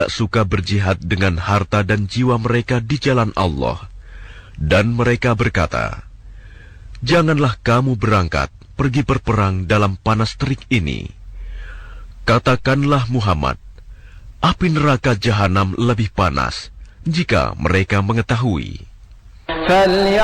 suka berjihad dengan harta dan jiwa mereka di jalan Allah. Dan mereka berkata, "Janganlah kamu berangkat pergi berperang dalam panas terik ini." Katakanlah Muhammad, api neraka jahanam lebih panas jika mereka mengetahui.